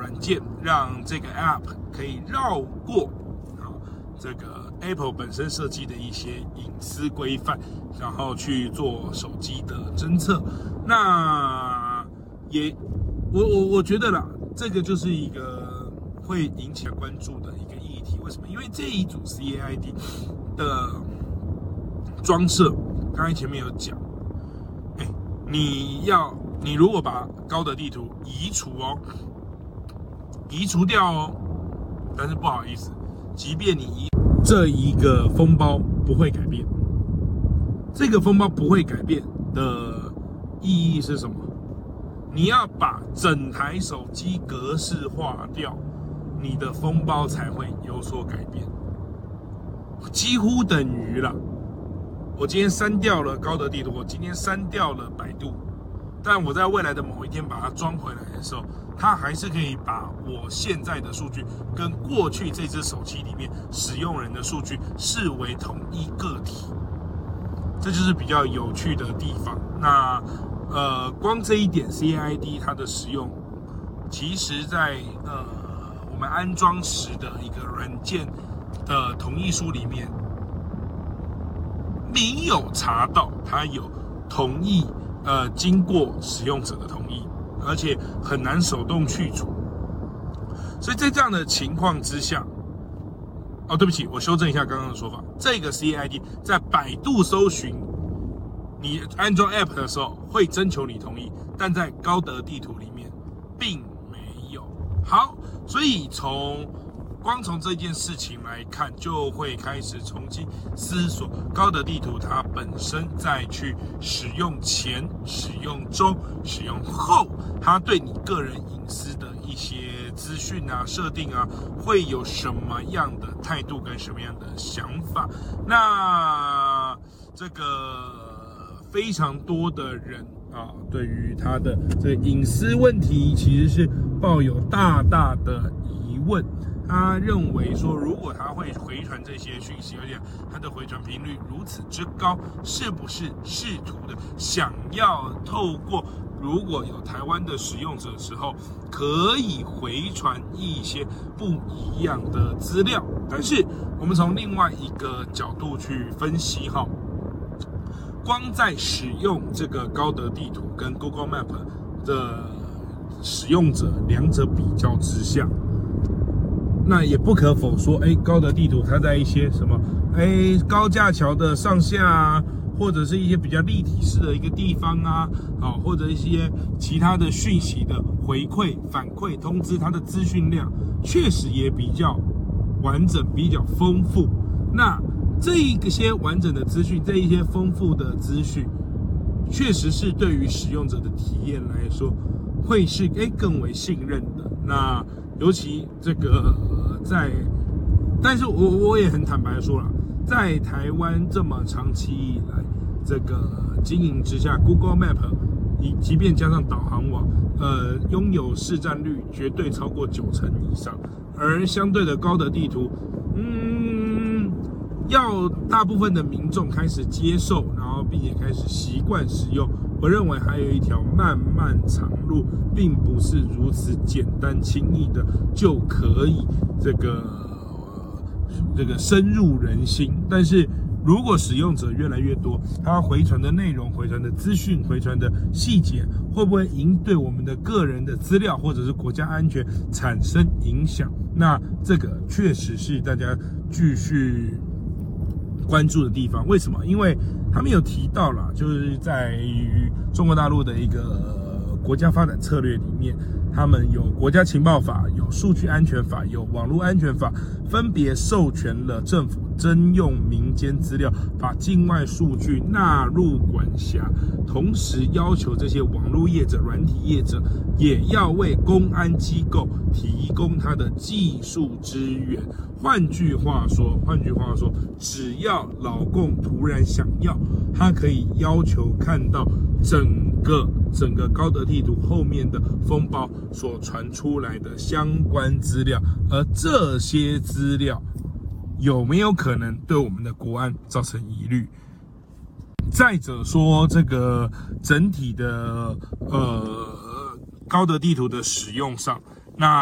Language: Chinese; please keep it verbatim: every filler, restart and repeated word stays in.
软件，让这个 App 可以绕过啊这个 Apple 本身设计的一些隐私规范，然后去做手机的侦测。那也我我我觉得啦，这个就是一个会引起关注的一个议题。为什么？因为这一组 C A I D 的装设，刚才前面有讲，哎，你要你如果把高德地图移除哦，移除掉哦，但是不好意思，即便你移这一个封包不会改变，这个封包不会改变的意义是什么？你要把整台手机格式化掉，你的封包才会有所改变，几乎等于了。我今天删掉了高德地图，我今天删掉了百度，但我在未来的某一天把它装回来的时候，它还是可以把我现在的数据跟过去这只手机里面使用人的数据视为同一个体，这就是比较有趣的地方。那呃，光这一点 C A I D 它的使用，其实在呃我们安装时的一个软件的同意书里面，没有查到它有同意呃经过使用者的同意，而且很难手动去除。所以在这样的情况之下，哦，对不起，我修正一下刚刚的说法，这个 C A I D 在百度搜寻你安装 App 的时候会征求你同意，但在高德地图里面并没有。好，所以从光从这件事情来看，就会开始重新思索高德地图它本身在去使用前、使用中、使用后，它对你个人隐私的一些资讯啊、设定啊，会有什么样的态度跟什么样的想法？那这个非常多的人啊，对于他的这个隐私问题，其实是抱有大大的疑问。他认为说，如果他会回传这些讯息，而且他的回传频率如此之高，是不是试图的想要透过如果有台湾的使用者的时候，可以回传一些不一样的资料？但是我们从另外一个角度去分析哈，光在使用这个高德地图跟 Google Map 的使用者两者比较之下，那也不可否说，哎，高德地图它在一些什么，哎，高架桥的上下啊，或者是一些比较立体式的一个地方啊，啊，或者一些其他的讯息的回馈、反馈、通知，它的资讯量确实也比较完整、比较丰富。那这一些完整的资讯，这一些丰富的资讯，确实是对于使用者的体验来说，会是哎更为信任的。那尤其这个在，但是我我也很坦白说了，在台湾这么长期以来这个经营之下 ，Google Map 即便加上导航网，呃，拥有市占率绝对超过九成以上，而相对的高德地图，嗯，要大部分的民众开始接受，然后并且开始习惯使用。我认为还有一条漫漫长路，并不是如此简单轻易的就可以这个这个深入人心。但是如果使用者越来越多，他回传的内容、回传的资讯、回传的细节，会不会影对我们的个人的资料或者是国家安全产生影响？那这个确实是大家继续关注的地方。为什么？因为他们有提到啦，就是在于中国大陆的一个国家发展策略里面，他们有国家情报法、有数据安全法、有网络安全法，分别授权了政府征用民间资料，把境外数据纳入管辖，同时要求这些网络业者、软体业者也要为公安机构提供它的技术支援。换句话说，换句话说，只要老共突然想要，他可以要求看到整个整个高德地图后面的封包所传出来的相关资料，而这些资料有没有可能对我们的国安造成疑虑？再者说，这个整体的呃高德地图的使用上，